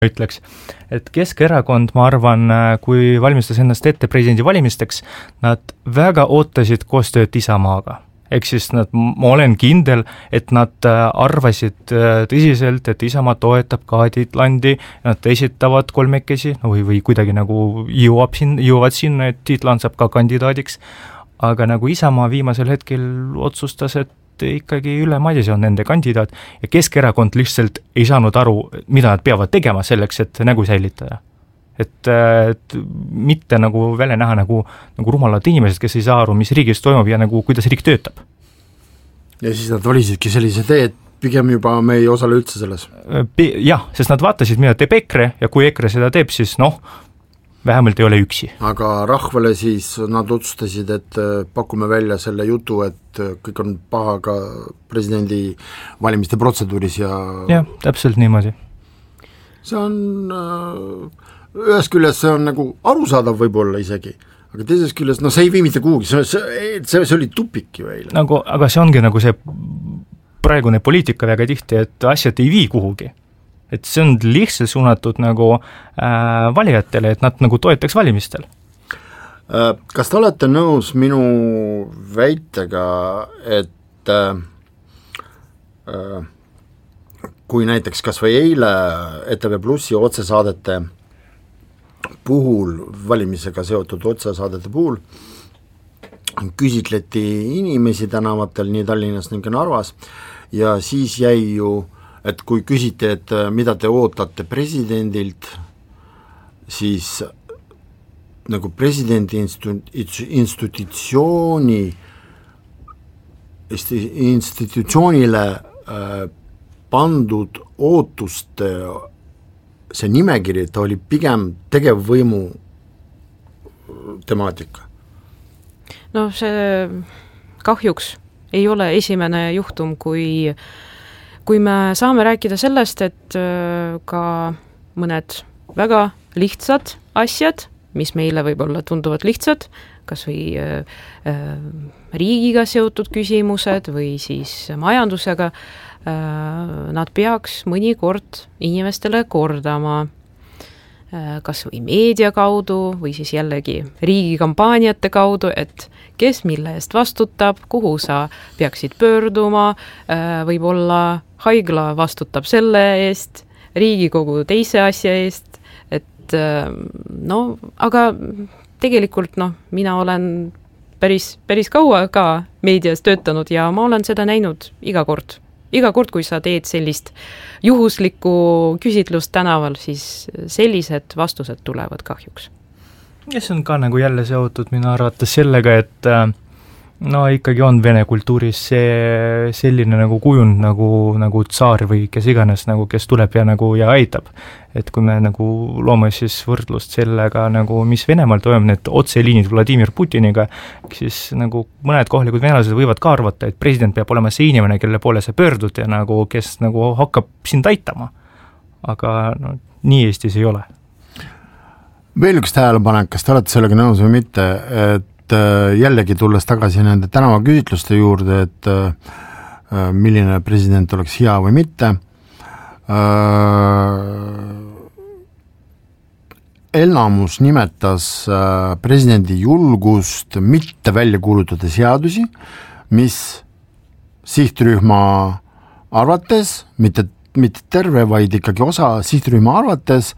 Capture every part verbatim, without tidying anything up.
ütleks, et Keskerakond, ma arvan, kui valmistas ennast ette presidendi valimisteks, nad väga ootasid koostööd Isamaaga. Ehk siis nad, ma olen kindel, et nad arvasid tõsiselt, et Isamaa toetab Kaaditlandi, nad esitavad kolmekesi või, või kuidagi nagu jõuab sin, jõuavad sinna, et Tiitland saab ka kandidaadiks, aga nagu Isamaa viimasel hetkel otsustas, et ikkagi Ülle Madise on nende kandidaat ja Keskerakond lihtsalt ei saanud aru, mida nad peavad tegema selleks, et nägu säilitada. Et, et mitte nagu välja näha nagu, nagu rumalad inimesed, kes ei saa aru, mis riigis toimub ja nagu kuidas riik töötab. Ja siis nad valisidki sellise tee, et pigem juba me ei osale üldse selles. Jah, sest nad vaatasid, mida teeb EKRE ja kui EKRE seda teeb, siis noh, vähemalt ei ole üksi. Aga rahvale siis nad otsustasid, et pakume välja selle jutu, et kõik on paha ka presidendi valimiste protseduuris ja jah, täpselt niimoodi. See on ühes küljes see on nagu arusaadav võib-olla isegi, aga teises küljes, no see ei vii mitte kuhugi, see, see, see, see oli tupik ju eile. Nagu, aga see ongi nagu see praegune poliitika väga tihti, et asjad ei vii kuhugi. Et see on lihtsalt suunatud nagu äh, valijatele, et nad nagu toetaks valimistel. Kas te olete nõus minu väitega, et äh, kui näiteks kas või eile E T V Plussi otsesaadete puhul, valimisega seotud otsesaadete puhul, küsitleti inimesi tänavatel nii Tallinnas ning Narvas ja siis jäi ju et kui küsite, et mida te ootate presidendilt, siis nagu presidendi institu-, institutsiooni institutsioonile äh, pandud ootuste see nimekiri, ta oli pigem tegevvõimu temaatika. No see kahjuks ei ole esimene juhtum, kui kui me saame rääkida sellest, et ka mõned väga lihtsad asjad, mis meile võib-olla tunduvad lihtsad, kas või riigiga seotud küsimused või siis majandusega, nad peaks mõnikord inimestele kordama, kas või meedia kaudu või siis jällegi riigikampaaniate kaudu, et kes mille eest vastutab, kuhu sa peaksid pöörduma, võib-olla haigla vastutab selle eest, Riigikogu teise asja eest, et no, aga tegelikult noh, mina olen päris, päris kaua ka meedias töötanud ja ma olen seda näinud iga kord. Iga kord, kui sa teed sellist juhuslikku küsitlust tänaval, siis sellised vastused tulevad kahjuks. Ja see on ka nagu jälle seotud minu arvates sellega, et no ikkagi on vene kultuuris see selline nagu kujund nagu, nagu tsaar või kes iganes, nagu, kes tuleb ja, nagu, ja aitab. Et kui me nagu loome siis võrdlust sellega, nagu, mis Venemaal toimub, need otseliinid Vladimir Putiniga, siis nagu mõned kohalikud venelased võivad ka arvata, et president peab olema see inimene, kelle poole sa pöördud ja nagu, kes nagu hakkab sind aitama. Aga no, nii Eestis ei ole. Veel üks tähelepanek, kas te olete sellega nõus või mitte, et jällegi tulles tagasi nende tänava küsitluste juurde, et milline president oleks hea või mitte, enamus nimetas presidendi julgust mitte välja kuulutada seadusi, mis sihtrühma arvates, mitte, mitte terve, vaid ikkagi osa sihtrühma arvates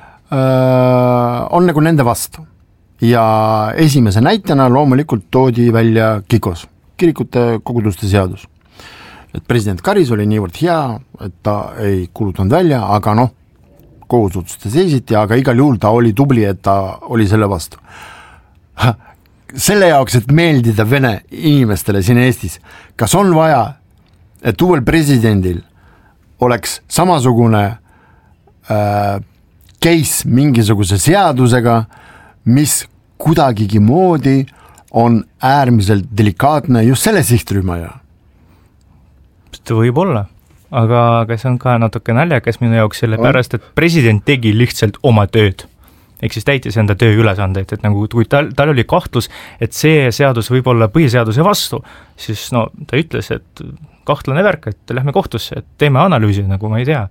on nagu nende vastu. Ja esimese näitena loomulikult toodi välja Kikos, kirikute koguduste seadus. Et president Karis oli niivõrd hea, et ta ei kuulutanud välja, aga noh, kohus otsustas esiti, aga igal juhul ta oli tubli, et ta oli selle vastu. Selle jaoks, et meeldida vene inimestele siin Eestis, kas on vaja, et uuel presidendil oleks samasugune äh, case mingisuguse seadusega, mis kuidagigi moodi on äärmiselt delikaatne just selle sihtrühma ja. See võib olla, aga, aga see on ka natuke naljakas minu jaoks selle pärast, et president tegi lihtsalt oma tööd. Ehk siis täitis enda töö ülesandeid, et nagu kui tal, tal oli kahtlus, et see seadus võib olla põhiseaduse vastu, siis no ta ütles, et kahtlane värk, et lähme kohtusse, et teeme analüüsi, nagu ma ei tea.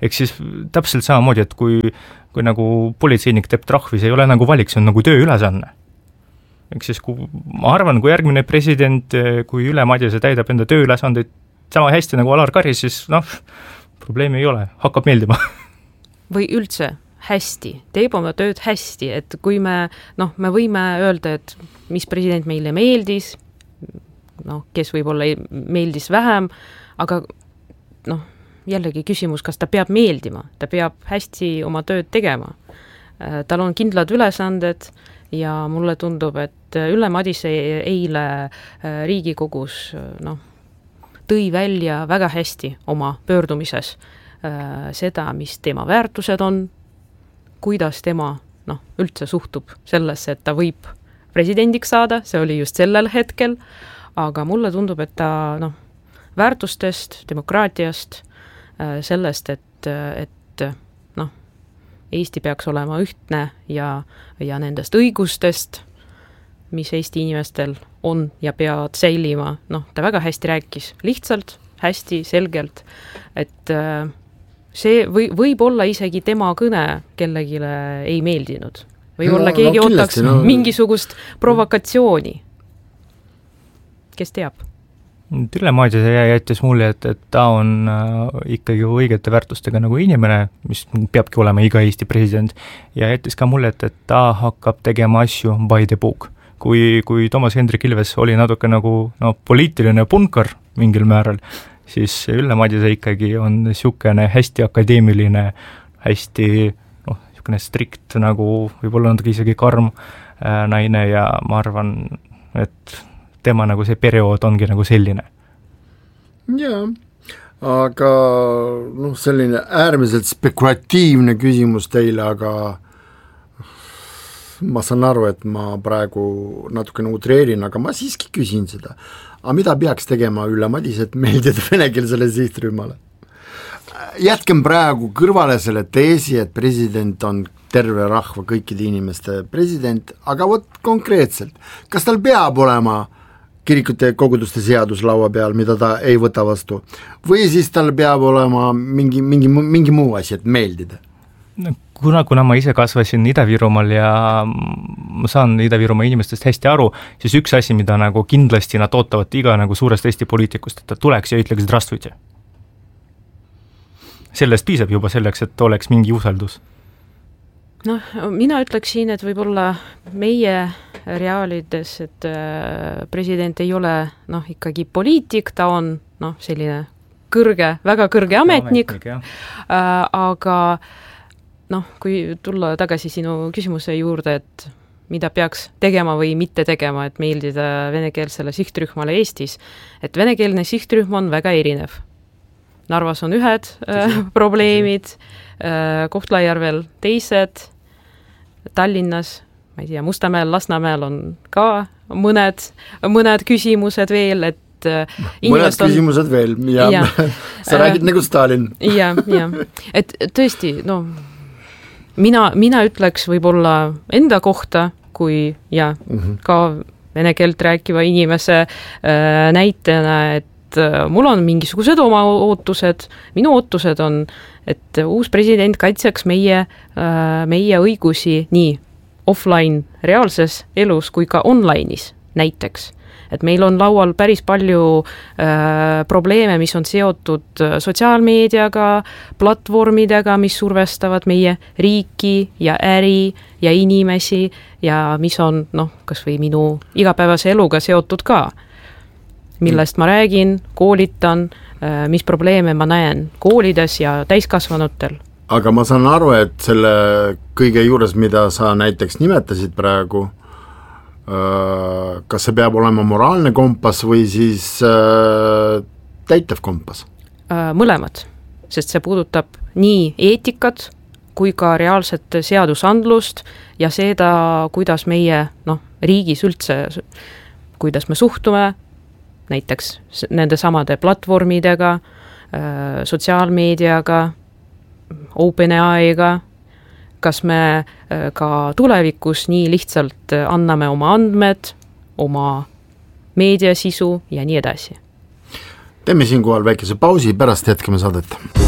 ehk siis täpselt samamoodi, et kui, kui nagu politseinik teeb trahvi, see ei ole nagu valik, see on nagu tööülesanne. Ehk siis kui, ma arvan, kui järgmine president, kui Ülle Madise täidab enda tööülesandeid sama hästi nagu Alar Karis, siis noh, probleemi ei ole, hakkab meeldima. Või üldse hästi, teeb oma tööd hästi, et kui me, noh, me võime öelda, et mis president meile meeldis, noh, kes võib-olla meeldis vähem, aga noh, jällegi küsimus, kas ta peab meeldima, ta peab hästi oma tööd tegema. Tal on kindlad ülesanded ja mulle tundub, et Ülle Madise eile Riigikogus noh, tõi välja väga hästi oma pöördumises seda, mis tema väärtused on, kuidas tema noh, üldse suhtub sellesse, et ta võib presidendiks saada, see oli just sellel hetkel, aga mulle tundub, et ta noh, väärtustest, demokraatiast, sellest, et, et noh, Eesti peaks olema ühtne ja, ja nendest õigustest, mis Eesti inimestel on ja peavad säilima, noh, ta väga hästi rääkis, lihtsalt, hästi, selgelt, et see või, võib olla isegi tema kõne kellegile ei meeldinud. Võib-olla no, keegi no, ootaks no. mingisugust provokatsiooni. Kes teab? Ülle Madise jättis mulle, et, et ta on äh, ikkagi õigete väärtustega nagu inimene, mis peabki olema iga Eesti president, ja jättis ka mulle, et, et ta hakkab tegema asju by the book. Kui, kui Toomas Hendrik Ilves oli natuke nagu no, poliitiline punkar mingil määral, siis Ülle Madise ikkagi on niisugune hästi akadeemiline, hästi noh, niisugune strikt nagu võib-olla natuke isegi karm äh, naine ja ma arvan, et tema nagu see periood ongi nagu selline. Jaa, aga noh, selline äärmiselt spekulatiivne küsimus teile, aga ma saan aru, et ma praegu natuke utreerin, aga ma siiski küsin seda. Aga mida peaks tegema Ülle Madise, et meeldida venekeelsele sihtrühmale? Jätkem praegu kõrvale selle teesi, et president on terve rahva kõikide inimeste president, aga vot konkreetselt, kas tal peab olema kirikute koguduste seadus laua peal, mida ta ei võta vastu, või siis tal peab olema mingi, mingi, mingi muu asi, et meeldida? Kuna, kuna ma ise kasvasin Ida-Virumaal ja ma saan Ida-Virumaa inimestest hästi aru, siis üks asi, mida nagu kindlasti nad ootavad iga nagu suurest Eesti poliitikust, et ta tuleks ja ütleks zdravstvuyte. Sellest piisab juba selleks, et oleks mingi usaldus. Noh, mina ütleksin, et võib-olla meie reaalides, et president ei ole noh, ikkagi poliitik, ta on noh, selline kõrge, väga kõrge ametnik, ametnik aga noh, kui tulla tagasi sinu küsimuse juurde, et mida peaks tegema või mitte tegema, et meeldida venekeelsele sihtrühmale Eestis, et venekeelne sihtrühm on väga erinev. Narvas on ühed äh, probleemid, äh, Kohtla-Järvel teised, Tallinnas, ma ei tea, Mustamäel, Lasnamäel on ka mõned, mõned küsimused veel, et äh, mõned küsimused on... veel, ja, ja. sa räägid äh, nagu Stalin. ja, ja, et tõesti, no Mina, mina ütleks võib-olla enda kohta, kui ja mm-hmm. ka vene keelt rääkiva inimese äh, näitena, et äh, mul on mingisugused oma ootused, minu ootused on, et uus president kaitseks meie, äh, meie õigusi nii offline reaalses elus kui ka online'is näiteks. Et meil on laual päris palju äh, probleeme, mis on seotud sotsiaalmeediaga, platvormidega, mis survestavad meie riiki ja äri ja inimesi ja mis on, noh, kas või minu igapäevase eluga seotud ka, millest ma räägin, koolitan, äh, mis probleeme ma näen koolides ja täiskasvanutel. Aga ma saan aru, et selle kõige juures, mida sa näiteks nimetasid praegu, kas see peab olema moraalne kompass või siis äh, täitev kompass? Mõlemad, sest see puudutab nii eetikat kui ka reaalset seadusandlust ja seda, kuidas meie noh, riigis üldse, kuidas me suhtume näiteks nende samade platvormidega, sotsiaalmeediaga, OpenAI-ga, kas me ka tulevikus nii lihtsalt anname oma andmed, oma meediasisu ja nii edasi. Teeme siinkohal väikese pausi, pärast jätkame saadet.